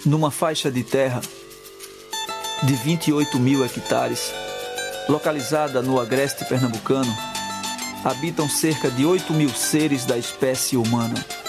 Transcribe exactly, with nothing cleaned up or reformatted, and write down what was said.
Numa faixa de terra de vinte e oito mil hectares, localizada no agreste pernambucano, habitam cerca de oito mil seres da espécie humana.